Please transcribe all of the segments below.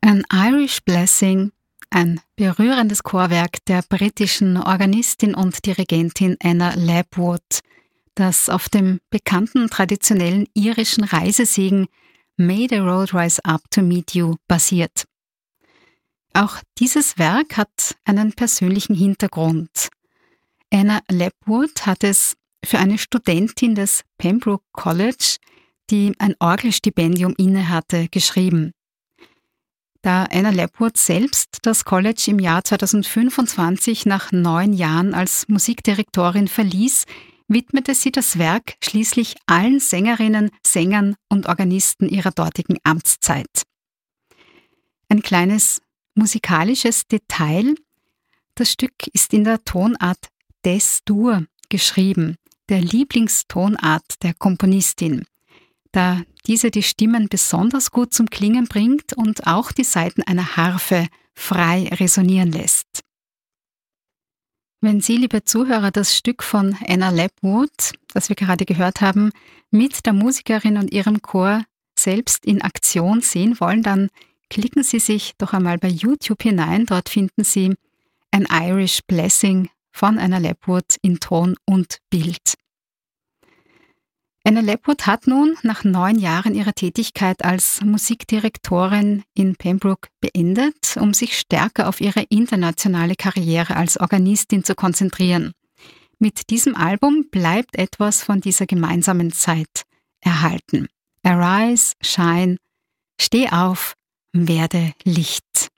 An Irish Blessing, ein berührendes Chorwerk der britischen Organistin und Dirigentin Anna Lapwood, das auf dem bekannten traditionellen irischen Reisesegen May the Road Rise Up to Meet You basiert. Auch dieses Werk hat einen persönlichen Hintergrund. Anna Lapwood hat es für eine Studentin des Pembroke College, die ein Orgelstipendium innehatte, geschrieben. Da Anna Lapwood selbst das College im Jahr 2025 nach 9 Jahren als Musikdirektorin verließ, widmete sie das Werk schließlich allen Sängerinnen, Sängern und Organisten ihrer dortigen Amtszeit. Ein kleines musikalisches Detail: Das Stück ist in der Tonart Des-Dur geschrieben, der Lieblingstonart der Komponistin, da diese die Stimmen besonders gut zum Klingen bringt und auch die Saiten einer Harfe frei resonieren lässt. Wenn Sie, liebe Zuhörer, das Stück von Anna Lapwood, das wir gerade gehört haben, mit der Musikerin und ihrem Chor selbst in Aktion sehen wollen, dann klicken Sie sich doch einmal bei YouTube hinein. Dort finden Sie An Irish Blessing von Anna Lapwood in Ton und Bild. Anna Lapwood hat nun nach 9 Jahren ihre Tätigkeit als Musikdirektorin in Pembroke beendet, um sich stärker auf ihre internationale Karriere als Organistin zu konzentrieren. Mit diesem Album bleibt etwas von dieser gemeinsamen Zeit erhalten. Arise, shine, steh auf, werde Licht.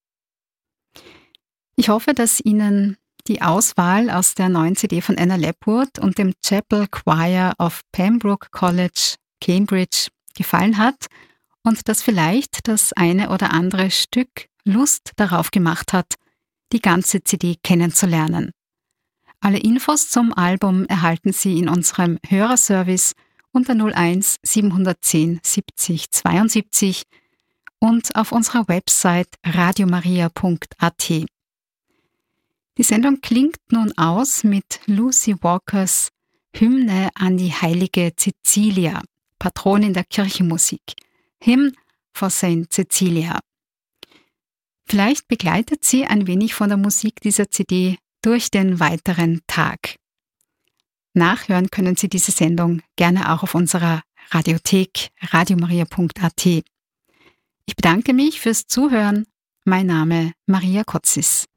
Ich hoffe, dass Ihnen die Auswahl aus der neuen CD von Anna Lapwood und dem Chapel Choir of Pembroke College, Cambridge, gefallen hat und dass vielleicht das eine oder andere Stück Lust darauf gemacht hat, die ganze CD kennenzulernen. Alle Infos zum Album erhalten Sie in unserem Hörerservice unter 01 710 70 72 und auf unserer Website radiomaria.at. Die Sendung klingt nun aus mit Lucy Walkers Hymne an die heilige Cecilia, Patronin der Kirchenmusik, Hymn for Saint Cecilia. Vielleicht begleitet sie ein wenig von der Musik dieser CD durch den weiteren Tag. Nachhören können Sie diese Sendung gerne auch auf unserer Radiothek radiomaria.at. Ich bedanke mich fürs Zuhören. Mein Name Maria Kotzis.